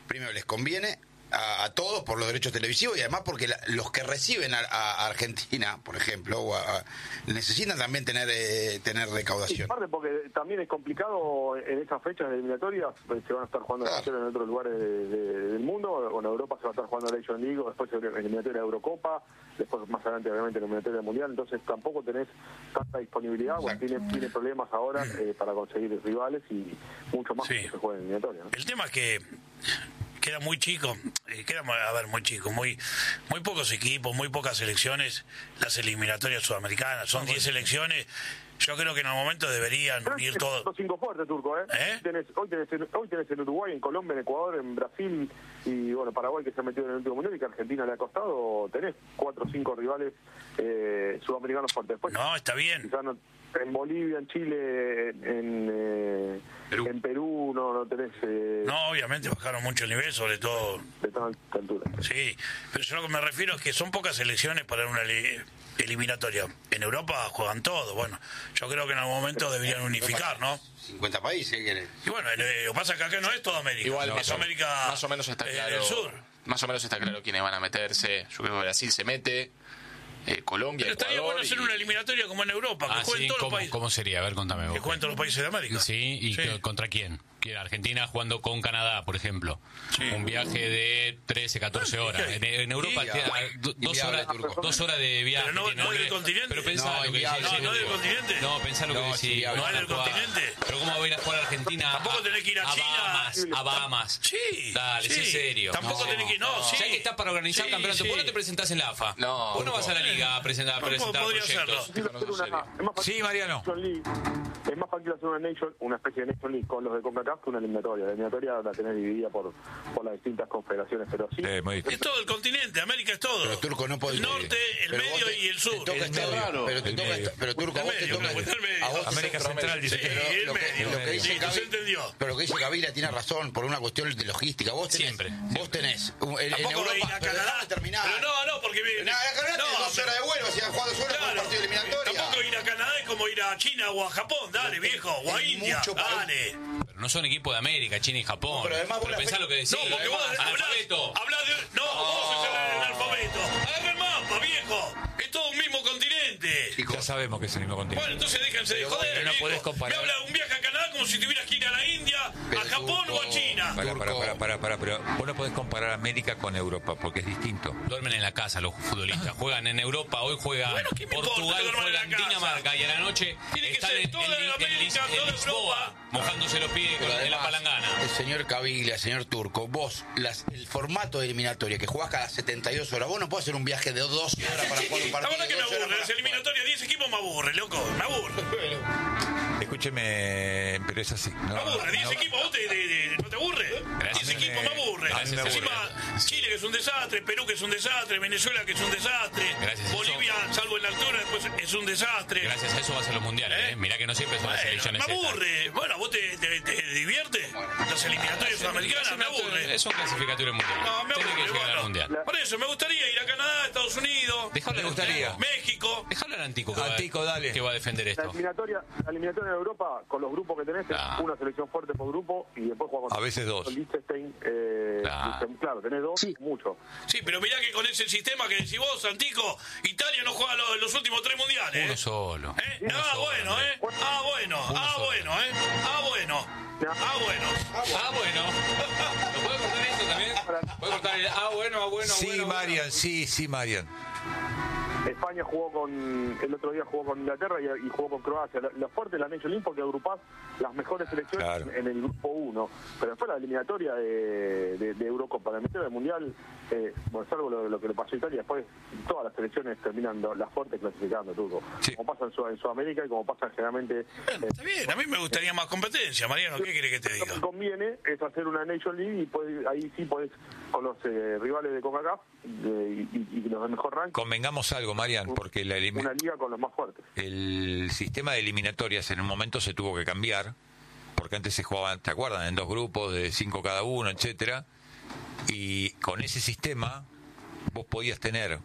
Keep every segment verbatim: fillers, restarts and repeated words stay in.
primero les conviene a, a todos por los derechos televisivos y además porque la, los que reciben a, a Argentina, por ejemplo, o a, a, necesitan también tener eh, tener recaudación. Sí, aparte porque también es complicado en esas fechas de eliminatorias, pues se van a estar jugando claro. en otros lugares de, de, del mundo, o en Europa se va a estar jugando la Nation League, o después eliminatoria de Eurocopa, después más adelante obviamente eliminatoria mundial, entonces tampoco tenés tanta disponibilidad, bueno, tiene, tiene problemas ahora eh, para conseguir rivales y mucho más sí. que se juega en eliminatoria, ¿no? El tema es que queda muy chico, eh, queda, a ver, muy chico, muy muy pocos equipos, muy pocas selecciones, las eliminatorias sudamericanas, son diez selecciones. Yo creo que en el momento deberían Pero unir es todo. Los cinco fuertes, Turco, ¿eh? ¿Eh? Tenés, hoy, tenés en, hoy tenés en Uruguay, en Colombia, en Ecuador, en Brasil y, bueno, Paraguay que se ha metido en el último mundial y que a Argentina le ha costado. Tenés cuatro o cinco rivales eh, sudamericanos fuertes. Después, no, está bien. No, en Bolivia, en Chile, en, eh, Perú. en Perú, no, no tenés... Eh, no, obviamente bajaron mucho el nivel, sobre todo... De toda altura. Sí, pero yo lo que me refiero es que son pocas selecciones para una li- eliminatoria. En Europa juegan todo, bueno, yo creo que en algún momento deberían unificar, ¿no? cincuenta países, ¿qué? Y bueno, lo que pasa es que acá no es toda América. Igual, no, es América... Más o menos está claro... Eh, el sur. Más o menos está claro quiénes van a meterse. Yo creo que Brasil se mete... Eh, Colombia, pero estaría Ecuador bueno hacer y... una eliminatoria como en Europa, que ah, jueguen sí, todos ¿cómo, los países. ¿Cómo sería? A ver, contame vos. Que jueguen todos los países de América. Sí, ¿y sí. contra quién? Argentina jugando con Canadá, por ejemplo. Sí. Un viaje de trece, catorce horas. En, en Europa sí, queda do, dos, horas, dos horas de viaje. Pero no, no es del continente. Pero pensá no, lo que decís. No, no es del continente. No, pensá lo no, que decís. Sí, no es del continente. Pero ¿cómo va a ir a jugar a Argentina? Tampoco tenés que ir a, a China. Bahamas, a Bahamas. Sí. Dale, sí. en serio. Tampoco no. tenés que ir, no, sí. Ya que estás para organizar sí, el campeonato, sí. ¿vos no te presentás en la A F A? No. ¿Vos no vas a la liga a presentar, a presentar proyectos? Sí, Mariano. Es más fácil hacer una Nation, una especie de Nation League con los de CONCACAF que una eliminatoria. La eliminatoria la tenés dividida por, por las distintas confederaciones, pero sí. Eh, muy es todo el continente, América es todo. Pero Turco no podés. El norte, el pero medio te, y el sur. Te toca el estar raro. Pero te toca estar, pero Turco, a vos te toca. A vos América Central dice. Sí, el medio. Lo que dice sí, se entendió. Pero lo que dice Gaviria tiene razón por una cuestión de logística. Vos tenés, siempre. Vos tenés en, en Europa, ir a Canadá terminar. Pero no, no, porque no, a Canadá tenés dos horas de vuelo, si han jugado dos horas claro, por partido eliminatorio. Tampoco ir a Canadá es como ir a China o a Japón, dale, viejo, o a India, dale. Pero no son equipos de América, China y Japón. No, pero además pero pensá fe... lo que decís. No, porque vos analfabeto. Hablás de... No, oh. vos sos el analfabeto. Agarra el mapa, viejo. Es todo un mismo continente. Chicos, ya sabemos que es el mismo continente. Bueno, entonces déjense de joder, pero no viejo. podés comparar. Me habla un viaje a Canadá como si tuvieras que ir a la India, pero a Japón Turco, o a China. Para, para, para, para, para, pero vos no podés comparar América con Europa porque es distinto. Duermen en la casa los futbolistas. Juegan en Europa, hoy juegan bueno, Portugal, juegan en Dinamarca y a la noche tiene que están ser en, toda en, en América, en, en, en Lisboa, mojándose los pies con, en la palangana. El señor Caviglia, señor Turco, vos, las, el formato de eliminatoria que jugás cada setenta y dos horas, vos no podés hacer un viaje de doce horas para jugar un partido. La verdad que me aburre, las eliminatorias, diez equipos me aburre, loco, me aburre. Escúcheme, pero es así. No, me aburre, diez no, equipos, ¿vos te, de, de, no te aburre? diez equipos me aburre. Gracias, Encima, aburre. Chile que es un desastre, Perú que es un desastre, Venezuela que es un desastre, gracias Bolivia, eso, salvo en la altura, después es un desastre. Gracias a eso vas a los mundiales, ¿eh? ¿eh? Mirá que no siempre son bueno, las elecciones. Me aburre. Estas. Bueno, ¿vos te, te, te divierte? Las eliminatorias sudamericanas, me aburre. Es un clasificatorio mundial. No, me aburre, que llegar bueno. al mundial. Por eso, me gustaría ir a Canadá, Estados Unidos. Dejalo me gustaría. México. Dejalo al Antico que, Antico, va, dale. que va a defender esto. La eliminatoria, la eliminatoria de Europa, con los grupos que tenés, claro. es una selección fuerte por grupo y después juega con a veces dos. Liechtenstein, eh, claro. claro, tenés dos, sí. mucho. Sí, pero mirá que con ese sistema que decís vos, Antico, Italia no juega los, los últimos tres mundiales. Uno ¿eh? solo. ¿Eh? Uno ah, solo, bueno, ¿eh? Ah, bueno, Uno ah, solo. bueno, ¿eh? Ah, bueno. Ah, bueno. Ah, bueno. ¿Lo puedo cortar eso también? ¿Puedo cortar el ah, bueno, ah, bueno, Sí, bueno, Marian, bueno? sí, sí, Marian. España jugó con, el otro día jugó con Inglaterra y, y jugó con Croacia. Lo, lo fuerte de la Nation League porque agrupás las mejores selecciones claro. en, en el grupo uno. Pero después la eliminatoria de, de, de Eurocopa, la eliminatoria del Mundial, eh, bueno, salvo lo, lo que le pasó a Italia, después todas las selecciones terminan las fuertes clasificando, Turco. Sí. Como pasa en, Sud en Sudamérica y como pasa generalmente... Bueno, está bien, a mí me gustaría más competencia, Mariano, ¿qué querés que te diga? Lo que conviene es hacer una Nation League y podés, ahí sí podés con los eh, rivales de CONCACAF eh, y, y los de mejor ranking. Convengamos algo, Marian, porque la elim... una liga con los más fuertes. El sistema de eliminatorias en un momento se tuvo que cambiar, porque antes se jugaban, ¿te acuerdan? En dos grupos de cinco cada uno, etcétera. Y con ese sistema vos podías tener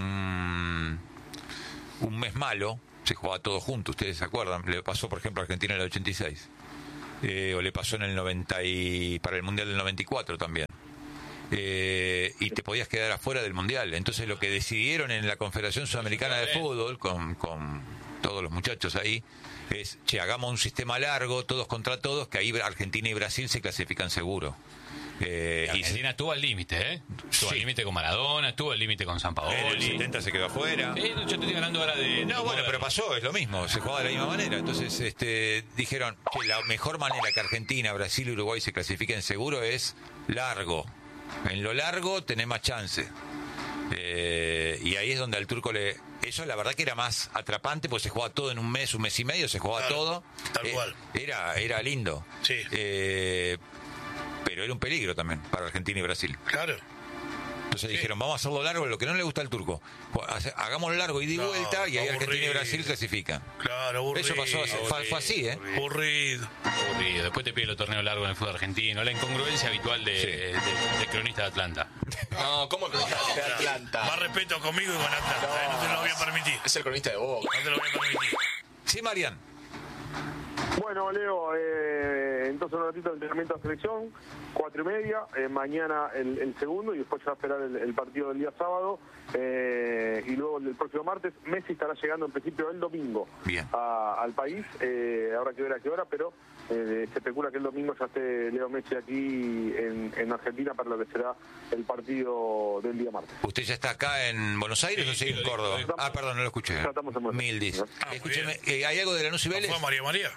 un un mes malo, se jugaba todo junto, ustedes se acuerdan, le pasó por ejemplo a Argentina en el ochenta y seis, eh, o le pasó en el noventa y para el Mundial del noventa y cuatro también. eh, y te podías quedar afuera del Mundial. Entonces lo que decidieron en la Confederación Sudamericana de Fútbol, con, con todos los muchachos ahí, es, che, hagamos un sistema largo, todos contra todos, que ahí Argentina y Brasil se clasifican seguro. Eh, y Argentina y, estuvo al límite, ¿eh? Estuvo sí. al límite con Maradona, estuvo al límite con Sampaoli. En el setenta se quedó afuera. Sí, yo te estoy hablando ahora de... de no, bueno, pero pasó, es lo mismo, se jugaba de la misma manera. Entonces este, dijeron que la mejor manera que Argentina, Brasil y Uruguay se clasifiquen seguro es largo. En lo largo tenés más chance. Eh, y ahí es donde al turco le... Eso la verdad que era más atrapante, porque se jugaba todo en un mes, un mes y medio, se jugaba claro, todo. Tal eh, cual. Era, era lindo. Sí. Eh, pero era un peligro también para Argentina y Brasil. Claro. Entonces sí. dijeron, vamos a hacerlo largo, lo que no le gusta al turco. Hagámoslo largo y de no, vuelta, y ahí aburrido. Argentina y Brasil clasifican. Claro, aburrido. Eso pasó, fue, fue así, ¿eh? Aburrido. Aburrido. Después te pide los torneos largos en el fútbol argentino. La incongruencia habitual de, sí. de, de, de cronista de Atlanta. No, ¿cómo el cronista de Atlanta? Más respeto conmigo y con Atlanta. No, no te lo voy a permitir. Es el cronista de Boca. No te lo voy a permitir. Sí, Marian. Bueno, Leo, eh, entonces un ratito de entrenamiento de selección, cuatro y media, eh, mañana el, el segundo y después ya va a esperar el, el partido del día sábado eh, y luego el próximo martes. Messi estará llegando en principio el domingo a, al país, eh, habrá que ver a qué hora, pero eh, se especula que el domingo ya esté Leo Messi aquí en, en Argentina para lo que será el partido del día martes. ¿Usted ya está acá en Buenos Aires sí, o sigue en Córdoba? Estamos, ah, perdón, no lo escuché. Ya estamos en Buenos Aires. Mildis. Ah, escúcheme, eh, ¿hay algo de Lanús y Vélez? ¿Fue María María?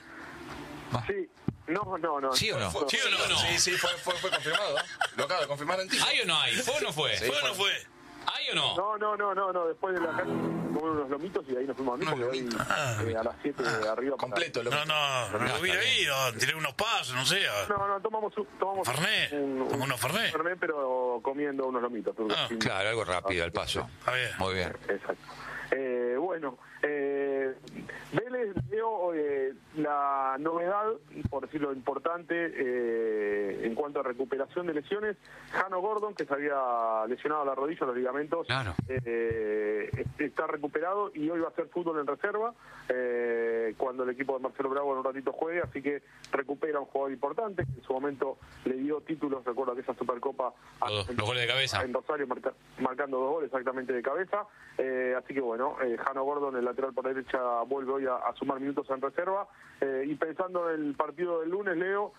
Sí, no, no, no. ¿Sí o no? ¿Sí o no? no. Sí, sí, fue, fue, fue confirmado. Lo acabo de confirmar en ti. ¿Hay o no hay? ¿Fue o no fue? Sí, ¿Fue o no fue? ¿Hay o no? No, no, no, no, no. Después de la calle comimos unos lomitos y ahí nos fuimos a mí porque hoy eh, a las siete ah, arriba. Completo. Para... No, no, no hubiera ido, tiré unos pasos, no sé. No, no, tomamos, tomamos Fernet, un, un, unos Fernet. Fernet, pero comiendo unos lomitos. Ah, sin... Claro, algo rápido, al paso. Está bien. Muy bien. Exacto. Eh, bueno, eh, Vélez dio eh, la novedad, por decirlo importante, eh, en cuanto a recuperación de lesiones. Jano Gordon, que se había lesionado la rodilla, los ligamentos, claro. eh, está recuperado y hoy va a hacer fútbol en reserva eh, cuando el equipo de Marcelo Bravo en un ratito juegue, así que recupera un jugador importante que en su momento le dio títulos, recuerdo que esa Supercopa los, los goles de cabeza en Rosario, marca, marcando dos goles exactamente de cabeza, eh, así que bueno, eh, Jano Gordon, el lateral por derecha, vuelve hoy a, a sumar minutos en reserva, eh, y pensando en el partido del lunes, Leo,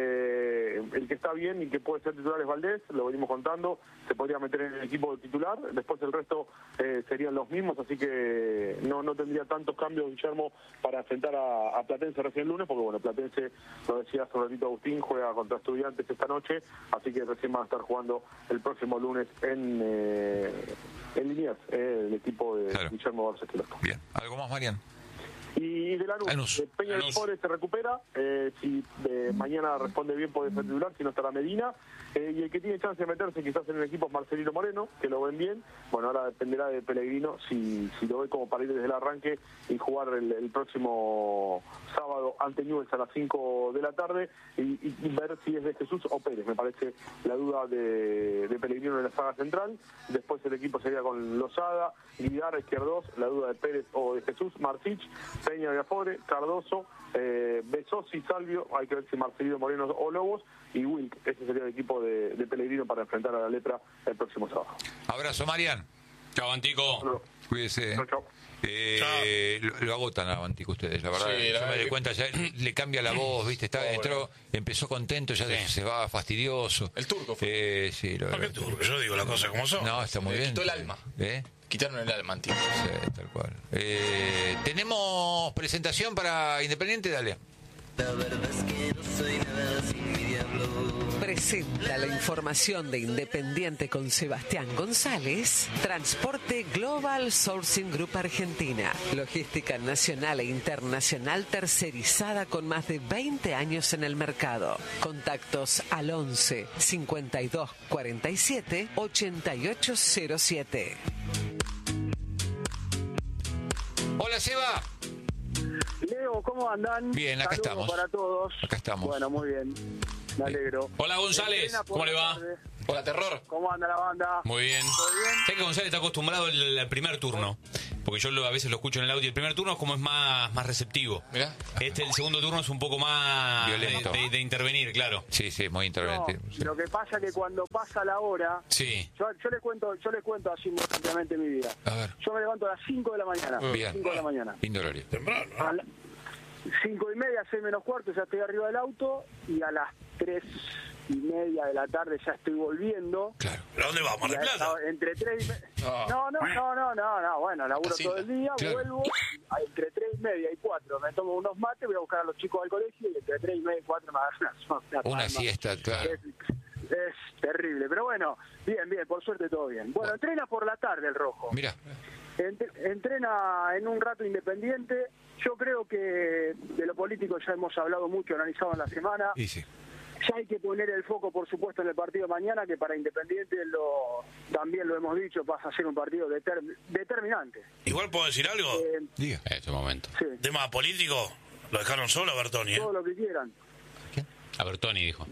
eh, el que está bien y que puede ser titular es Valdés, lo venimos contando, se podría meter en el equipo titular, después el resto eh, serían los mismos, así que no no tendría tantos cambios, Guillermo, para enfrentar a, a Platense recién el lunes, porque bueno, Platense, lo decía hace un ratito Agustín, juega contra Estudiantes esta noche, así que recién va a estar jugando el próximo lunes en, eh, en Liniers, eh, el equipo de claro. Guillermo Barces. Bien, ¿algo más, Marian? Y de Lanús, Lanús. Peña del Pobre se recupera, eh, si eh, mañana responde bien puede ser titular, si no estará Medina, eh, y el que tiene chance de meterse quizás en el equipo es Marcelino Moreno, que lo ven bien, bueno, ahora dependerá de Pellegrino si, si lo ve como para ir desde el arranque y jugar el, el próximo sábado ante Newell's a las cinco de la tarde y, y, y ver si es de Jesús o Pérez, me parece la duda de, de Pellegrino en la saga central. Después el equipo sería con Lozada, Guidar, Izquierdos, la duda de Pérez o de Jesús, Marcich, Peña Viafore, Cardoso, eh, Besosi, Salvio, hay que ver si Marcelino Moreno o Lobos, y Wilk. Ese sería el equipo de, de Pellegrino para enfrentar a la Lepra el próximo sábado. Abrazo, Marian. Chao, Antico. No. Cuídese. Chao, chao. Eh, lo, lo agotan a Antico ustedes, la verdad. Sí, yo la me doy que... cuenta, ya le cambia la voz, ¿viste? Está, oh, entró, bueno. Empezó contento, ya sí. se va fastidioso. El turco fue. Eh, sí, lo ¿Por qué turco? Yo digo las cosas como son. No, está muy Le bien. quitó el alma. ¿Eh? Quitaron el alma, Antico. Sí, tal cual. Eh, Tenemos presentación para Independiente, dale. La verdad es que no soy nada sin mi diablo. Presenta la información de Independiente con Sebastián González. Transporte Global Sourcing Group Argentina. Logística nacional e internacional tercerizada con más de veinte años en el mercado. Contactos al once, cincuenta y dos, cuarenta y siete, ochenta y ocho cero siete. Hola, Seba. Leo, ¿cómo andan? Bien, acá Saludos estamos. para todos. Acá estamos. Bueno, muy bien. Me alegro. Hola, González. ¿Cómo le va? Hola, Terror. ¿Cómo anda la banda? Muy bien. ¿Todo bien? Sé que González está acostumbrado al, al primer turno. Porque yo lo, a veces lo escucho en el audio. El primer turno es como es más, más receptivo. Mirá. Este, el segundo turno es un poco más violento. De, de, de intervenir, claro. Sí, sí, muy interventivo. No, Sí. Lo que pasa es que cuando pasa la hora, Sí. yo, yo les cuento, yo les cuento así muy rápidamente mi vida. A ver. Yo me levanto a las cinco de la mañana. Bien. cinco de la mañana. Lindo horario. Temprano, ¿no? A las cinco y media, seis menos cuarto, ya estoy arriba del auto y a las tres y media de la tarde ya estoy volviendo. Claro. ¿Pero dónde vamos? ¿A Y La a Plata? esa- entre tres y me- No. no, no, no, no, no, no, bueno, laburo Casino. todo el día, Claro. vuelvo, y entre tres y media y cuatro me tomo unos mates, voy a buscar a los chicos al colegio y entre tres y media y cuatro me agarran una, Una palma. siesta, claro. Es, es terrible, pero bueno, bien, bien, por suerte todo bien. Bueno, entrena por la tarde el Rojo. Mira, Ent- entrena en un rato Independiente. Yo creo que de lo político ya hemos hablado mucho, analizado en la semana. y sí. Ya hay que poner el foco, por supuesto, en el partido de mañana, que para Independiente lo también lo hemos dicho, pasa a ser un partido deter- determinante. Igual puedo decir algo. Eh, Diga. En ese momento. sí, Tema político, lo dejaron solo a Bertoni, ¿eh? todo lo que quieran. A Bertoni dijo.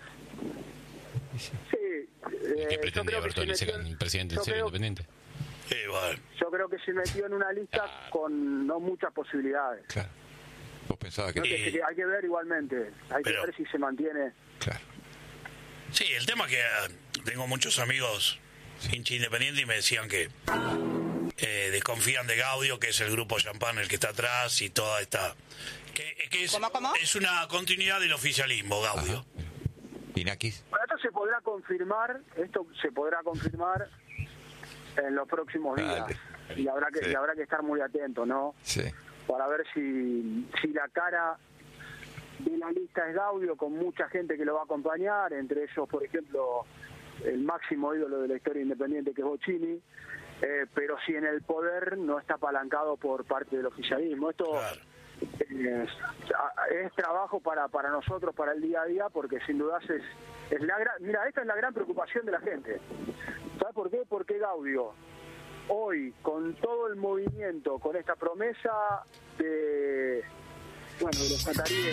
Sí, ¿Y eh, qué yo pretendía creo que se Bertoni? ¿Ser metió- el presidente yo en serio creo- independiente? Sí, bueno. Yo creo que se metió en una lista con no muchas posibilidades. Claro. Vos pensabas que... No, que- que hay que ver igualmente, hay Pero- que ver si se mantiene. Claro. Sí, el tema es que eh, tengo muchos amigos hincha independiente y me decían que eh, desconfían de Gaudio, que es el grupo Champán el que está atrás y toda esta... Que, que es, ¿Cómo, cómo? es una continuidad del oficialismo, Gaudio. Ajá. Inakis. Bueno, esto se podrá confirmar, esto se podrá confirmar en los próximos días. Dale. Y habrá que Sí. y habrá que estar muy atento, ¿no? Sí. Para ver si, si la cara de la lista es Gaudio, con mucha gente que lo va a acompañar, entre ellos, por ejemplo, el máximo ídolo de la historia independiente, que es Bocini, eh, pero si en el poder no está apalancado por parte del oficialismo. Esto Claro. eh, es trabajo para, para nosotros, para el día a día, porque sin dudas es, es la gran... Mira, esta es la gran preocupación de la gente. ¿Sabes por qué? Porque Gaudio, hoy, con todo el movimiento, con esta promesa de... Bueno, de los cataríes...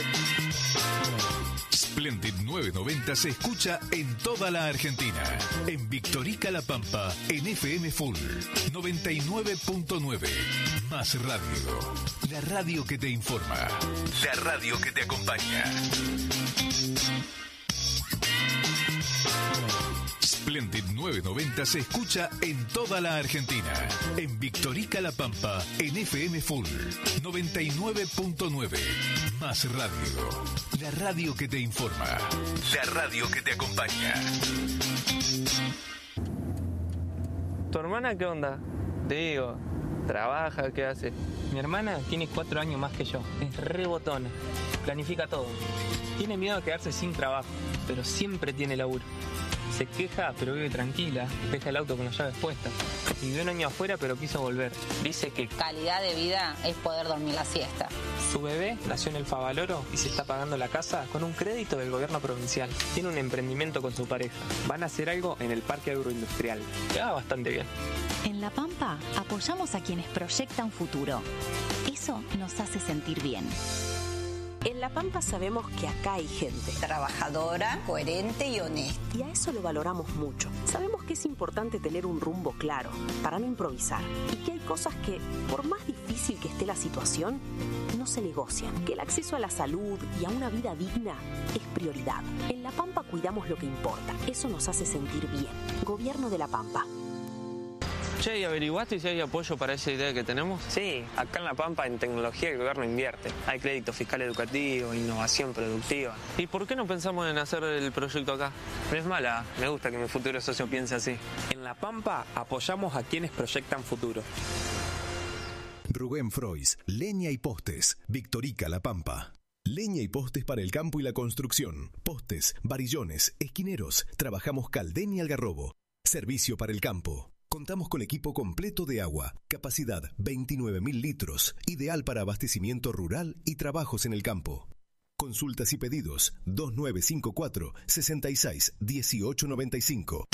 Splendid novecientos noventa se escucha en toda la Argentina. En Victorica La Pampa, en F M Full noventa y nueve punto nueve. Más radio. La radio que te informa. La radio que te acompaña. Splendid novecientos noventa se escucha en toda la Argentina. En Victorica La Pampa, en F M Full noventa y nueve punto nueve. Más radio. La radio que te informa. La radio que te acompaña. ¿Tu hermana qué onda? Te digo, trabaja, ¿qué hace? Mi hermana tiene cuatro años más que yo. Es re botona. Planifica todo. Tiene miedo de quedarse sin trabajo, pero siempre tiene laburo. Se queja, pero vive tranquila. Deja el auto con las llaves puestas. Vivió un año afuera, pero quiso volver. Dice que Calidad de vida es poder dormir la siesta. su bebé nació en el Favaloro y se está pagando la casa con un crédito del gobierno provincial. Tiene un emprendimiento con su pareja. Van a hacer algo en el parque agroindustrial. Le va bastante bien. En La Pampa apoyamos a quienes proyectan futuro. Eso nos hace sentir bien. En La Pampa sabemos que acá hay gente trabajadora, coherente y honesta. Y a eso lo valoramos mucho. Sabemos que es importante tener un rumbo claro, para no improvisar. Y que hay cosas que, por más difícil que esté la situación, no se negocian. Que el acceso a la salud y a una vida digna es prioridad. En La Pampa cuidamos lo que importa. Eso nos hace sentir bien. Gobierno de La Pampa. Che, ¿y averiguaste si hay apoyo para esa idea que tenemos? Sí, acá en La Pampa en tecnología el gobierno invierte. Hay crédito fiscal educativo, innovación productiva. ¿Y por qué no pensamos en hacer el proyecto acá? No es mala, me gusta que mi futuro socio piense así. En La Pampa apoyamos a quienes proyectan futuro. Rubén Frois, Leña y Postes, Victorica La Pampa. Leña y postes para el campo y la construcción. Postes, varillones, esquineros. Trabajamos Caldén y Algarrobo. Servicio para el campo. Contamos con equipo completo de agua, capacidad veintinueve mil litros, ideal para abastecimiento rural y trabajos en el campo. Consultas y pedidos dos nueve cinco cuatro, seis seis uno ocho nueve cinco.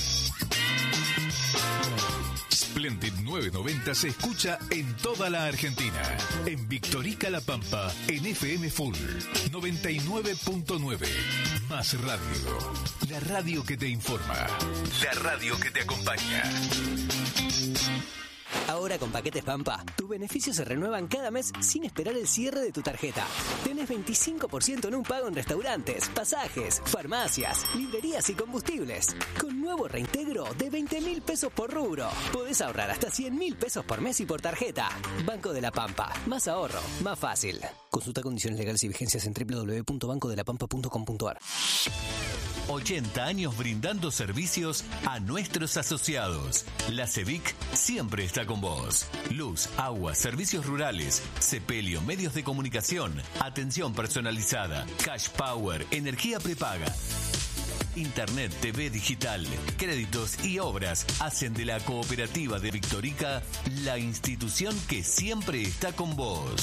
Splendid novecientos noventa se escucha en toda la Argentina. En Victorica La Pampa, en F M Full noventa y nueve punto nueve. Más radio. La radio que te informa. La radio que te acompaña. Ahora con Paquetes Pampa, tus beneficios se renuevan cada mes sin esperar el cierre de tu tarjeta. Tenés veinticinco por ciento en un pago en restaurantes, pasajes, farmacias, librerías y combustibles. Con nuevo reintegro de veinte mil pesos por rubro. Podés ahorrar hasta cien mil pesos por mes y por tarjeta. Banco de la Pampa. Más ahorro, más fácil. Consulta condiciones legales y vigencias en doble u doble u doble u punto banco de la pampa punto com punto a r. ochenta años brindando servicios a nuestros asociados. La CEVIC siempre está con vos. Luz, agua, servicios rurales, sepelio, medios de comunicación, atención personalizada, cash power, energía prepaga. Internet, T V digital, créditos y obras hacen de la cooperativa de Victorica la institución que siempre está con vos.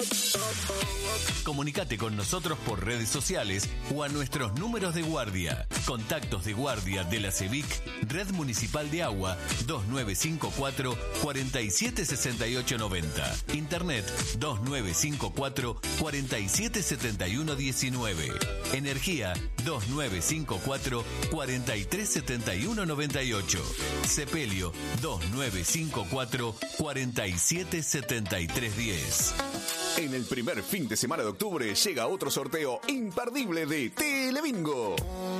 Comunicate con nosotros por redes sociales o a nuestros números de guardia. Contactos de guardia de la CEVIC, Red Municipal de Agua, dos nueve cinco cuatro, cuatro siete seis ocho nueve cero. Internet, dos nueve cinco cuatro, cuatro siete siete uno uno nueve. Energía, dos nueve cinco cuatro, cuatro tres siete uno nueve ocho. Sepelio, dos nueve cinco cuatro, cuatro siete siete tres uno cero. En el primer fin de semana de octubre llega otro sorteo imperdible de Telebingo.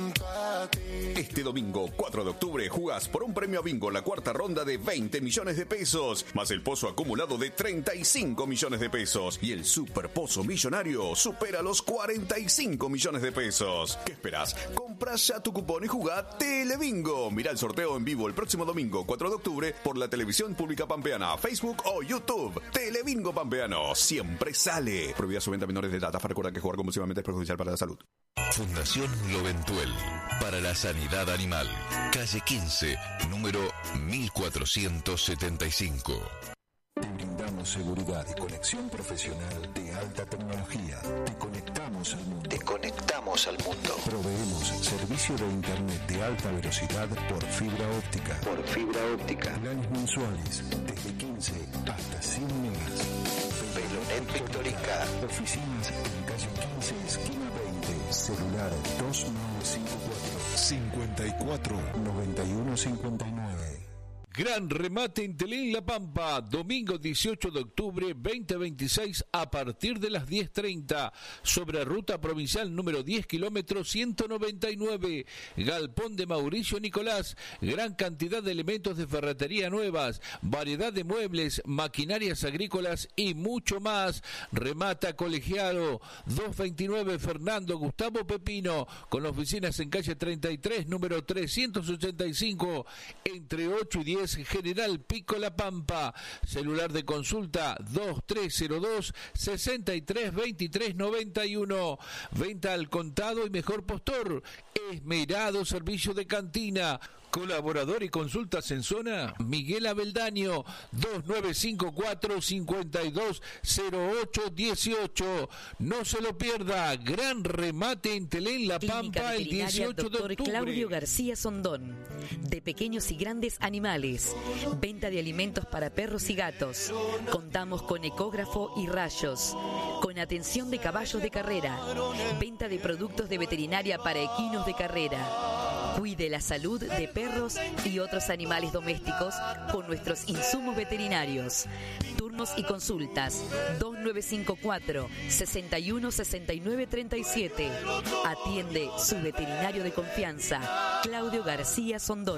Este domingo, cuatro de octubre, jugás por un premio a bingo la cuarta ronda de veinte millones de pesos, más el pozo acumulado de treinta y cinco millones de pesos. Y el super pozo millonario supera los cuarenta y cinco millones de pesos. ¿Qué esperás? Comprá ya tu cupón y jugá Telebingo. Mirá el sorteo en vivo el próximo domingo, cuatro de octubre, por la televisión pública pampeana, Facebook o YouTube. Telebingo Pampeano, siempre sale. Prohibida su venta a menores de edad. Recuerda que jugar compulsivamente es perjudicial para la salud. Fundación Loventuel para la Sanidad Animal. Calle quince, número mil cuatrocientos setenta y cinco. Te brindamos seguridad y conexión profesional de alta tecnología. Te conectamos al mundo. Te conectamos al mundo. Proveemos servicio de internet de alta velocidad por fibra óptica. Por fibra óptica. Planes mensuales desde quince hasta cien megas. Velonet Victorica. Oficinas en calle quince, esquina veinte. Celular dos nueve cinco cuatro, cincuenta y cuatro, noventa y uno cincuenta y nueve. Gran remate en Telén La Pampa, domingo dieciocho de octubre veinte veintiséis a partir de las diez treinta, sobre ruta provincial número diez kilómetros ciento noventa y nueve, Galpón de Mauricio Nicolás, gran cantidad de elementos de ferretería nuevas, variedad de muebles, maquinarias agrícolas y mucho más. Remata Colegiado, doscientos veintinueve Fernando Gustavo Pepino, con oficinas en calle treinta y tres, número trescientos ochenta y cinco, entre ocho y diez, General Pico La Pampa. Celular de consulta dos tres cero dos, seis tres dos tres nueve uno. Venta al contado y mejor postor. Esmerado servicio de cantina. Colaborador y consultas en zona, Miguel Abeldaño, dos nueve cinco cuatro, cinco dos cero ocho uno ocho. No se lo pierda, gran remate en Telén La Pampa el dieciocho de octubre. Claudio García Sondón, de pequeños y grandes animales, venta de alimentos para perros y gatos. Contamos con ecógrafo y rayos, con atención de caballos de carrera, venta de productos de veterinaria para equinos de carrera. Cuide la salud de perros y otros animales domésticos con nuestros insumos veterinarios. Turnos y consultas dos nueve cinco cuatro, sesenta y uno, sesenta y nueve, treinta y siete. Atiende su veterinario de confianza, Claudio García Sondón.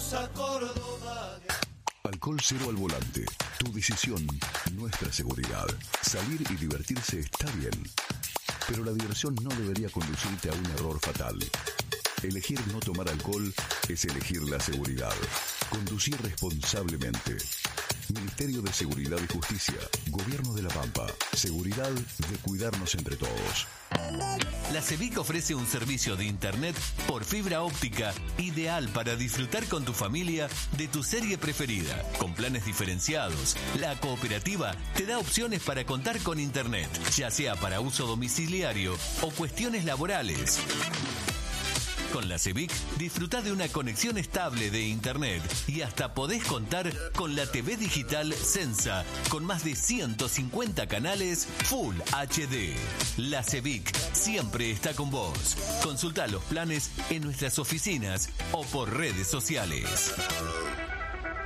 Alcohol cero al volante. Tu decisión, nuestra seguridad. Salir y divertirse está bien, pero la diversión no debería conducirte a un error fatal. Elegir no tomar alcohol es elegir la seguridad. Conducir responsablemente. Ministerio de Seguridad y Justicia. Gobierno de La Pampa. Seguridad de cuidarnos entre todos. La CEVIC ofrece un servicio de internet por fibra óptica ideal para disfrutar con tu familia de tu serie preferida. Con planes diferenciados, la cooperativa te da opciones para contar con internet, ya sea para uso domiciliario o cuestiones laborales. Con la CEVIC disfruta de una conexión estable de internet y hasta podés contar con la T V digital Sensa con más de ciento cincuenta canales Full H D. La CEVIC siempre está con vos. Consulta los planes en nuestras oficinas o por redes sociales.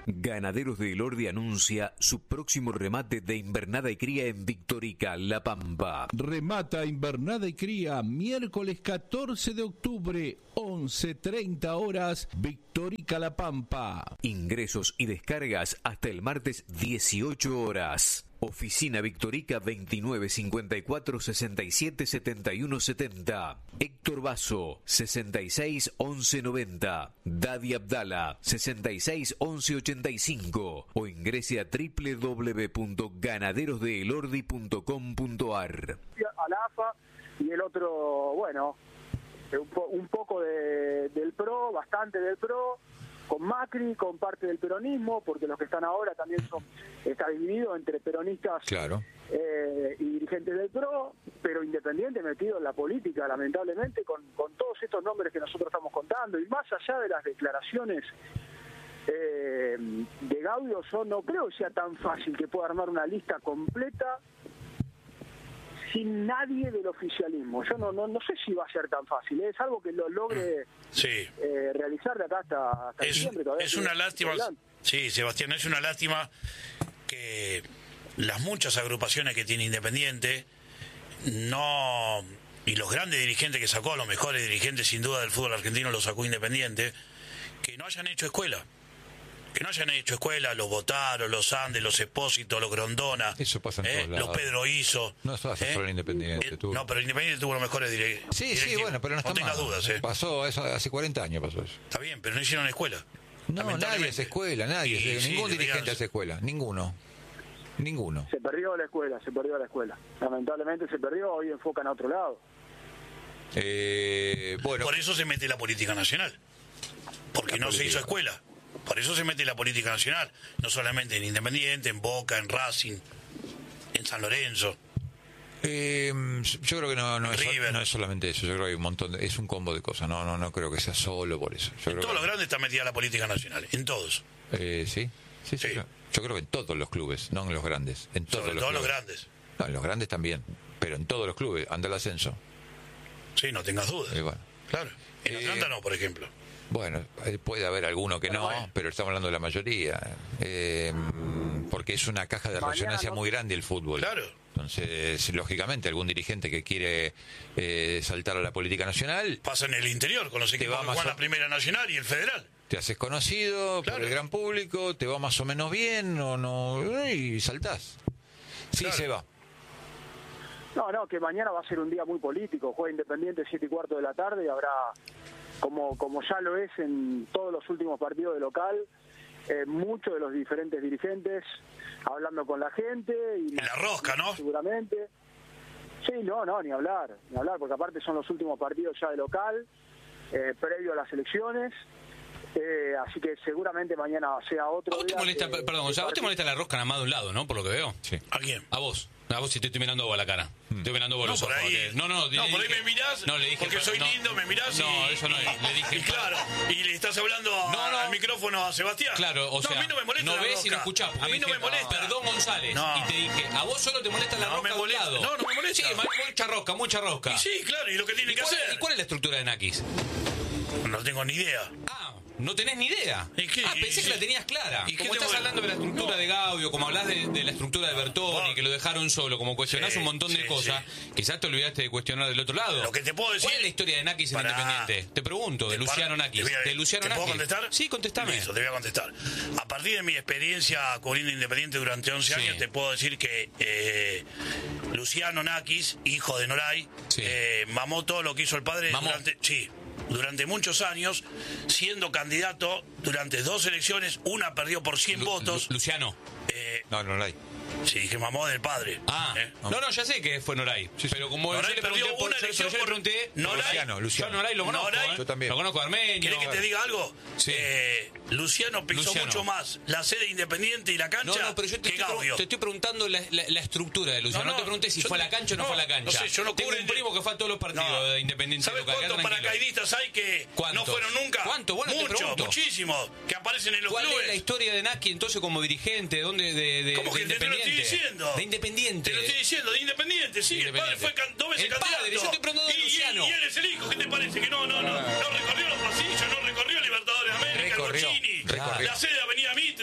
Ganaderos de Elordi anuncia su próximo remate de invernada y cría en Victorica, La Pampa. Remata invernada y cría miércoles catorce de octubre, once treinta horas, Victorica, La Pampa. Ingresos y descargas hasta el martes dieciocho horas. Oficina Victorica veintinueve cincuenta y cuatro sesenta y siete setenta y uno setenta. Héctor Basso sesenta y seis once noventa. Dadi Abdala sesenta y seis once ochenta y cinco. O ingrese a doble u doble u doble u punto ganaderos de elordi punto com punto a r. A la A F A y el otro, bueno, un, po- un poco de, del P R O, bastante del P R O, con Macri, con parte del peronismo, porque los que están ahora también son, está dividido entre peronistas Claro. eh, y dirigentes del P R O, pero Independiente metido en la política, lamentablemente, con, con todos estos nombres que nosotros estamos contando, y más allá de las declaraciones eh, de Gaudio, yo no creo que sea tan fácil que pueda armar una lista completa sin nadie del oficialismo. Yo no no no sé si va a ser tan fácil, ¿eh? Es algo que lo logre Sí. eh, realizar de acá hasta, hasta Es, diciembre. Todavía es sigue- una lástima, sigue adelante. sí, Sebastián, es una lástima que las muchas agrupaciones que tiene Independiente no, y los grandes dirigentes que sacó, los mejores dirigentes sin duda del fútbol argentino los sacó Independiente, que no hayan hecho escuela. Que no hayan hecho escuela, los Botaro, los Andes, los Espósitos, los Grondona, Eso pasa en eh, todos lados. los Pedro Iso. No eso hace eh, solo el Independiente. eh, tuvo. No, pero Independiente tuvo los mejores directivos. Sí, sí, bueno, pero no está tengas mal. dudas, eh. Pasó eso hace cuarenta años pasó eso. Está bien, pero no hicieron escuela. No, Lamentablemente. nadie hace escuela, nadie. Sí, sí, ningún deberían- dirigente hace escuela, ninguno. Ninguno. Se perdió la escuela, se perdió la escuela. Lamentablemente se perdió, hoy enfocan a otro lado. Eh, bueno, Por eso se mete la política nacional. Porque La no se política. hizo escuela. Por eso se mete la política nacional. No solamente en Independiente, en Boca, en Racing, en San Lorenzo. eh, yo creo que no, no, es, River. no es solamente eso. Yo creo que hay un montón de, es un combo de cosas. No, no, no creo que sea solo por eso. Yo En creo todos que- los grandes está metida la política nacional. En todos. Eh, sí, sí, sí. claro. Yo creo que en todos los clubes, no en los grandes. En todos Sobre los todo los clubes. grandes. No, en los grandes también. Pero en todos los clubes, anda el ascenso. Sí, no tengas dudas. Y bueno. Claro. En Eh, Atlanta no, por ejemplo. Bueno, eh, puede haber alguno que no, pero estamos hablando de la mayoría. Eh, porque es una caja de Mañana resonancia no- muy grande el fútbol. Claro. Entonces, lógicamente, algún dirigente que quiere eh, saltar a la política nacional, Pasa en el interior con los Te equipos va que más juegan o- la Primera Nacional y el Federal. te haces conocido Claro. por el gran público, te va más o menos bien o no, y saltás. Sí, Claro. se va. No, no, que mañana va a ser un día muy político. Juega Independiente siete y cuarto de la tarde y habrá, como, como ya lo es en todos los últimos partidos de local, eh, muchos de los diferentes dirigentes hablando con la gente. Y En la rosca, ¿no? Seguramente. Sí, no, no, ni hablar, ni hablar, porque aparte son los últimos partidos ya de local, eh, previo a las elecciones. Eh, así que seguramente mañana sea otro ¿A vos te día molesta, que- perdón, que Gonzalo, a vos te partido. molesta la rosca nada más de un lado, ¿no? Por lo que veo. Sí. ¿A quién? A vos. A vos si te estoy mirando vos a la cara. Estoy mirando vos No, los por ojos. ahí. que- No, no, No, le por ahí dije- me mirás No, le dije. porque soy no, lindo, me mirás No, y... eso no es. Le dije. Y claro, y le estás hablando No, no. al micrófono a Sebastián. Claro, o no, sea, a mí no me molesta no la ves rosca. y no escuchás. porque A mí no dije, me molesta. Perdón, González. No. Y te dije, ¿a vos solo te molesta la No, rosca me de un molesta. lado? No, no me molesta. Sí, ma- mucha rosca, mucha rosca. Y sí, claro, y lo que tiene ¿Y que cuál, hacer. ¿Y cuál es la estructura de Nakis? No tengo ni idea. Ah, no tenés ni idea. ¿Y qué? Ah, pensé ¿Y que la sí? tenías clara. ¿Y qué Como tengo estás que- hablando de la estructura No. de Gaudio, como hablas de, de la estructura de Bertoni, Vos- que lo dejaron solo, como cuestionás Sí, un montón de sí, cosas, quizás te olvidaste de cuestionar del otro lado. Lo que te puedo decir- ¿Cuál es la historia de Nakis en Pará. Independiente? Te pregunto, de Te Luciano par- Nakis. te voy a- ¿De Luciano ¿te puedo Nakis? contestar? Sí, contestame. Listo, te voy a contestar. A partir de mi experiencia cubriendo Independiente durante once Sí. años, te puedo decir que eh, Luciano Nakis, hijo de Noray, Sí. eh, mamó todo lo que hizo el padre ¿Mamó? durante... Sí, durante muchos años, siendo candidato durante dos elecciones, una perdió por cien Lu- votos. Lu- Luciano. Eh, No, no, no hay. sí, dije mamó del padre. Ah, ¿eh? no, no, ya sé que fue Noray. Pero como Noray yo le perdió pregunté, por, una yo- elección yo le por- pregunté, Noray- Luciano, Luciano. yo a Noray lo conozco. Noray- ¿eh? Yo también. Lo conozco a Armenio. ¿Querés que te diga algo? Sí. Eh, Luciano pisó Luciano. mucho más la sede Independiente y la No, cancha no, pero yo te que estoy, Gaudio. te estoy preguntando la, la- la estructura de Luciano. No, No, no, te pregunté si yo fue a te- la cancha o no, no, fue a la cancha. no sé, yo no Tengo cubro un inde- primo que fue a todos los partidos No. de Independiente. ¿Sabes local, cuántos quedá tranquilo. paracaidistas hay que no ¿Cuántos? fueron nunca? ¿Cuántos? Bueno, te Muchos, pregunto. muchísimos, que aparecen en los ¿Cuál clubes. es la historia de Naki entonces como dirigente? ¿Dónde? De, de, ¿Cómo de que te, te lo Independiente. estoy diciendo? De Independiente. Te lo estoy diciendo, de Independiente, sí. De El padre Independiente. fue can- dos veces El padre, candidato. yo estoy preguntando de y, y- Luciano. y él es el hijo, ¿qué te parece? Que no, no, no, no recorrió los pasillos, no recorrió Libertadores de América, Recorrió, el Bochini, recorrió. la sede de Avenida Mitre,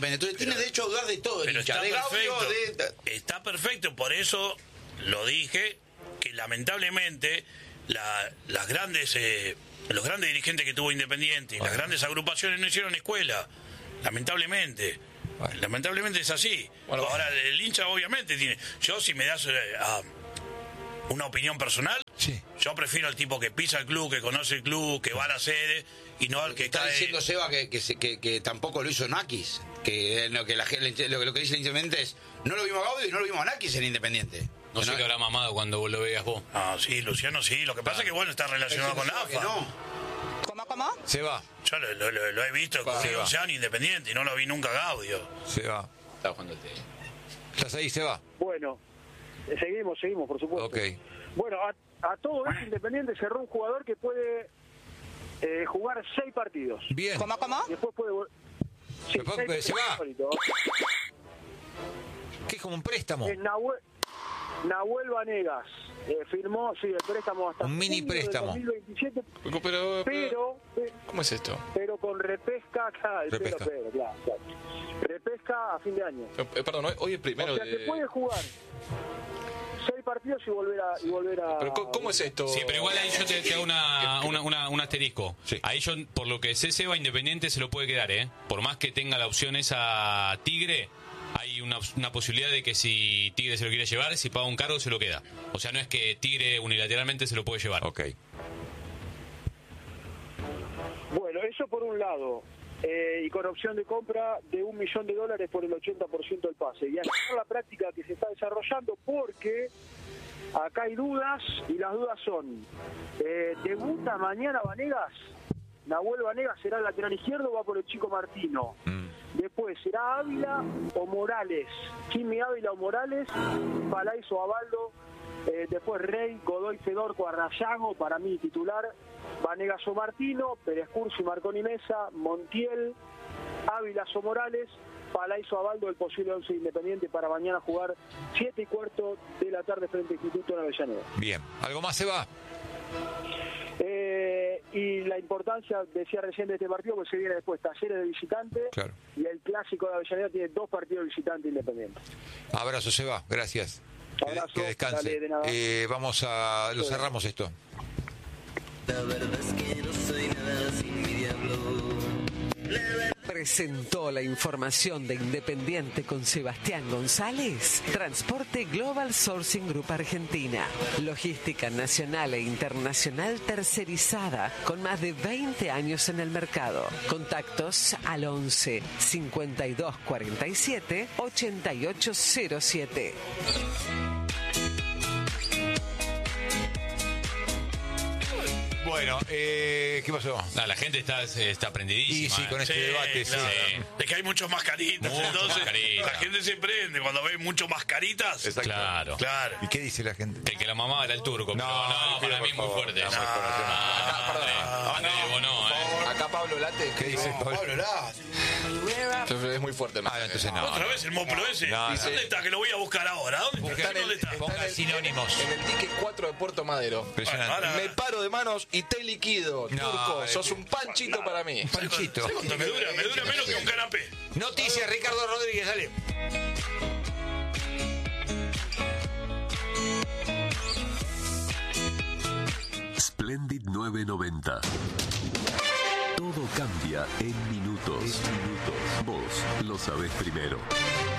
Independiente. Entonces tiene derecho a dudar de todo. Pero hincha, está de Gaudio, perfecto. de... Está perfecto, por eso lo dije, que lamentablemente la, las grandes, eh, los grandes dirigentes que tuvo Independiente y las grandes agrupaciones no hicieron escuela, lamentablemente. Bueno. Lamentablemente es así. Bueno, ahora el hincha obviamente tiene. Yo si me das eh, a, una opinión personal, sí. Yo prefiero al tipo que pisa el club, que conoce el club, que va a la sede y no al que está cae... diciendo Seba que, que, que, que tampoco lo hizo Nakis, que lo que la gente lo, lo que dice el Independiente es no lo vimos a Gaudio y no lo vimos a Nakis en Independiente. No sé qué habrá mamado cuando lo veas vos. Ah, sí, Luciano sí. Lo que pasa es que bueno está relacionado con la A F A. No. ¿Cómo, cómo? Se va. Yo lo, lo, lo, lo he visto con Luciano Independiente y no lo vi nunca a Gaudio. Se va. Está jugando el té. ¿Estás ahí, se va? Bueno, eh, seguimos, seguimos, por supuesto. Ok. Bueno, a, a todo esto Independiente cerró un jugador que puede eh, jugar seis partidos. Bien. ¿Cómo, cómo? Y después puede... Sí, Después, seis, se va. Favoritos. ¿Qué es como un préstamo? Es Nahuel, Nahuel Vanegas. Eh, firmó, sí, el préstamo hasta un mini préstamo. dos mil veintisiete, pero, pero, pero, ¿cómo es esto? Pero con repesca, claro, repesca. Pero, pero, claro, claro. Repesca a fin de año. Eh, perdón, hoy es primero o sea, de... que puede jugar seis partidos y volver a... Y volver a pero ¿cómo es esto? Sí, pero igual ahí yo te, te hago una, una, una, un asterisco. Sí. Ahí yo, por lo que sé, Seba, Independiente se lo puede quedar, ¿eh? Por más que tenga la opción esa Tigre, hay una, una posibilidad de que si Tigre se lo quiere llevar, si paga un cargo, se lo queda. O sea, no es que Tigre unilateralmente se lo puede llevar. Ok. Bueno, eso por un lado. Eh, y con opción de compra de un millón de dólares por el ochenta por ciento del pase. Y así es la práctica que se está desarrollando porque acá hay dudas y las dudas son, eh, ¿debuta mañana Vanegas? Nahuel Vanegas será el lateral izquierdo o va por el Chico Martino. Mm. Después, ¿será Ávila o Morales? Jimmy Ávila o Morales, Palaiso o Abaldo. Eh, después Rey, Godoy, Fedorco, Arrayago, para mí titular. Vanegas o Martino, Pérez Cursi, Marconi Mesa, Montiel, Ávila o Morales, Palaiso Abaldo, el posible once Independiente para mañana jugar siete y cuarto de la tarde frente al Instituto de Avellaneda. Bien, ¿algo más se va? Eh, y la importancia, decía recién, de este partido, pues se viene después Talleres de visitante, claro. Y el clásico de Avellaneda tiene dos partidos de visitante Independiente. Abrazo, se va, gracias. Abrazo, que, que descanse. dale, de nada. Eh, vamos a... Lo cerramos esto. La verdad es que no soy nada sin mi diablo. Presentó la información de Independiente con Sebastián González. Transporte Global Sourcing Group Argentina. Logística nacional e internacional tercerizada con más de veinte años en el mercado. Contactos al once cincuenta y dos cuarenta y siete ochenta y ocho cero siete. Bueno, eh, ¿qué pasó? No, la gente está, está prendidísima. Y sí, con este sí, debate, claro. sí. De que hay muchos mascaritas, Mucho entonces mascarita. la gente se prende cuando ve muchos mascaritas. Exacto. Claro. Claro. ¿Y qué dice la gente? El que la mamaba era el turco. No, pero no, no, para por mí muy favor. fuerte. No, No, muy fuerte. ah, perdón. ah, no, no, eh. Acá Pablo Late. ¿Qué dice? No, Pablo Late. Entonces es muy fuerte. Ah, entonces no. Otra vez el moplo ese. No, no. ¿Dónde está? Que lo voy a buscar ahora. ¿Dónde está? Está en ¿Dónde el, está? está Ponga en el- sinónimos. En el dique cuatro de Puerto Madero. Impresionante. Ahora- Me paro de manos y te liquido. No, Turco, eh, sos un panchito para mí. Panchito. Me dura, me dura menos que un canapé. Noticias, Ricardo Rodríguez, dale. Splendid nueve noventa. Todo cambia en minutos. Minutos. Vos lo sabés primero.